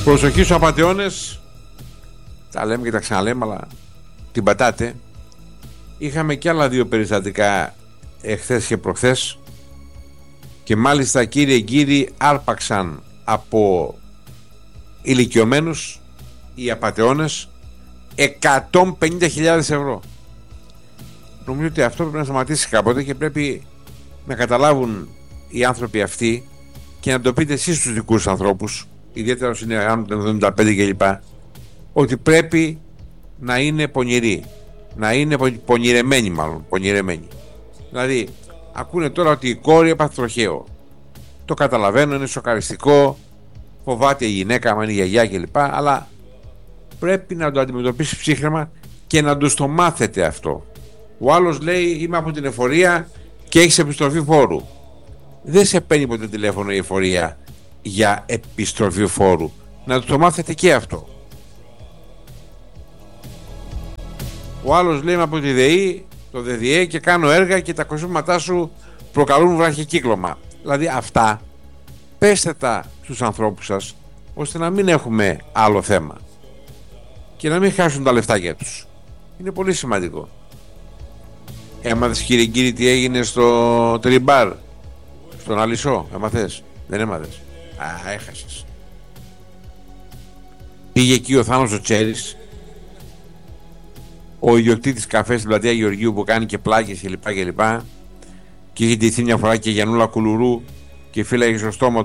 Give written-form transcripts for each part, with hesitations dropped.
Προσοχή στους απατεώνες. Τα λέμε και τα ξαναλέμε, αλλά την πατάτε. Είχαμε και άλλα δύο περιστατικά εχθές και προχθές, και μάλιστα κύριοι άρπαξαν από ηλικιωμένους οι απατεώνες 150.000 ευρώ. Νομίζω ότι αυτό πρέπει να σταματήσει κάποτε και πρέπει να καταλάβουν οι άνθρωποι αυτοί και να το πείτε εσείς στους δικούς ανθρώπους, ιδιαίτερα όσοι είναι άνω των 75 κλπ, ότι πρέπει να είναι πονηροί, να είναι πονηρεμένοι. Δηλαδή ακούνε τώρα ότι η κόρη έπαθε τροχαίο. Το καταλαβαίνω, είναι σοκαριστικό, φοβάται η γυναίκα, άμα είναι η γιαγιά κλπ, αλλά πρέπει να το αντιμετωπίσει ψύχρεμα και να τους το μάθετε αυτό. Ο άλλος λέει είμαι από την εφορία και έχεις επιστροφή φόρου. Δεν σε παίρνει ποτέ τηλέφωνο η εφορία για επιστροφή φόρου. Να το μάθετε και αυτό. Ο άλλος λέει είμαι από τη ΔΕΗ, το ΔΔΕ, και κάνω έργα και τα κοσμήματά σου προκαλούν βραχικύκλωμα. Δηλαδή αυτά πέστε τα στους ανθρώπους σας, ώστε να μην έχουμε άλλο θέμα και να μην χάσουν τα λεφτάκια τους. Είναι πολύ σημαντικό. Έμαθες κύριε τι έγινε στο Τριμπάρ, στον Αλισσό? Έμαθες? Δεν έμαθες? Έχασες. Πήγε εκεί ο Θάνος ο Τσέρης, ο ιδιοκτήτης καφέ στην πλατεία Γεωργίου, που κάνει και πλάκες κλπ, και είχε ντυθεί μια φορά και Γιαννούλα Κουλουρού και φύλαγε στο στόμα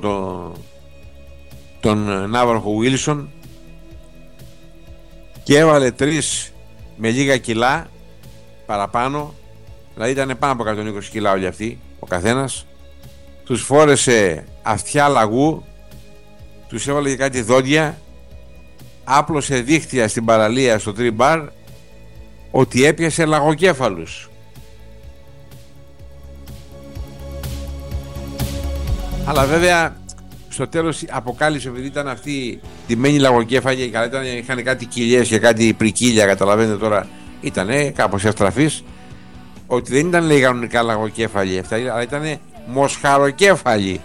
τον Ναύαρχο Βίλσον, και έβαλε 3 με λίγα κιλά παραπάνω, δηλαδή ήταν πάνω από 120 κιλά όλοι αυτοί ο καθένας. Τους φόρεσε αυτιά λαγού, τους έβαλε και κάτι δόντια, άπλωσε δίχτυα στην παραλία στο Τριμπάρ ότι έπιασε λαγοκέφαλους. Αλλά βέβαια στο τέλος αποκάλυψε, επειδή ήταν αυτοί ντυμένοι λαγοκέφαλοι, καλά, είχαν κάτι κοιλιές και κάτι πρικίλια, καταλαβαίνετε τώρα, ήτανε κάπως ευτραφής, ότι δεν ήταν, λέει, κανονικά λαγοκέφαλοι αυτά, αλλά ήτανε μοσχαροκέφαλοι.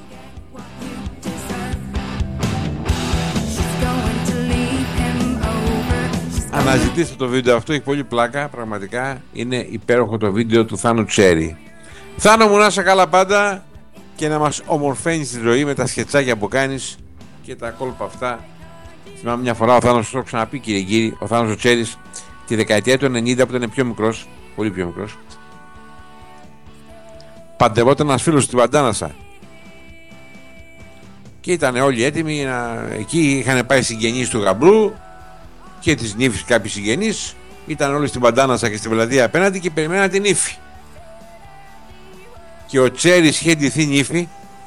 Αναζητήστε το βίντεο αυτό, έχει πολύ πλάκα, πραγματικά είναι υπέροχο το βίντεο του Θάνου Τσέρι. Θάνο μου, να είσαι καλά πάντα και να μας ομορφαίνεις τη ζωή με τα σκετσάκια που κάνεις και τα κόλπα αυτά. Θυμάμαι μια φορά ο Θάνος, το έχω ξαναπεί κύριε, ο Θάνος ο Τσέρις, τη δεκαετία του 90, που ήταν πιο μικρός, πολύ πιο μικρός, παντρευόταν ένας φίλος στην Παντάνασα και ήταν όλοι έτοιμοι εκεί είχαν πάει συγγενείς του γαμπρού και της νύφης κάποιοι συγγενείς, ήταν όλοι στην Παντάνασα και στην πλατεία απέναντι και περιμέναν την νύφη. Και ο Τσέρις είχε ντυθεί νύφη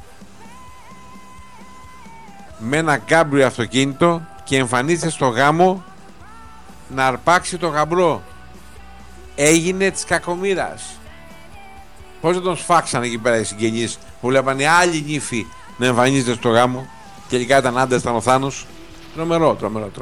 με ένα γκάμπριο αυτοκίνητο και εμφανίζεται στο γάμο να αρπάξει το γαμπρό. Έγινε της κακομοίρας. Πώς δεν τον σφάξανε εκεί πέρα οι συγγενείς που βλέπανε άλλη νύφη να εμφανίζεται στο γάμο, και τελικά ήταν άντρας, ήταν ο Θάνος. Τρομερό.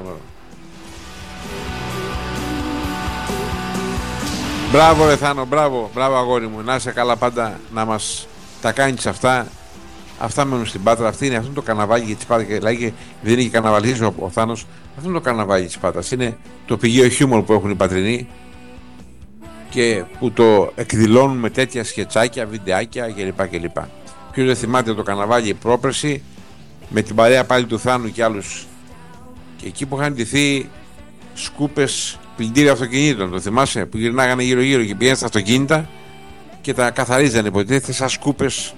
Μπράβο ρε Θάνο, μπράβο αγόρι μου, να είσαι καλά πάντα, να μας τα κάνεις αυτά. Αυτά μένουν στην Πάτρα, αυτό είναι το καναβάλι της Πάτρας, δηλαδή δεν είναι και καναβαλής ο Θάνος, αυτό είναι το καναβάλι της Πάτρας, είναι το πηγείο χιούμορ που έχουν οι Πατρινοί και που το εκδηλώνουν με τέτοια σκετσάκια, βιντεάκια κλπ. Ποιος δεν θυμάται το καναβάλι πρόπερση με την παρέα πάλι του Θάνου και άλλους, και εκεί που είχαν ντυθεί σκούπες πλυντήρια αυτοκινήτων, το θυμάσαι, που γυρνάγανε γύρω-γύρω και πήγαιναν στα αυτοκίνητα και τα καθαρίζανε, υποτίθεται, σαν σκούπες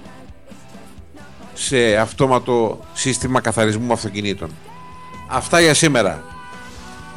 σε αυτόματο σύστημα καθαρισμού αυτοκινήτων. Αυτά για σήμερα.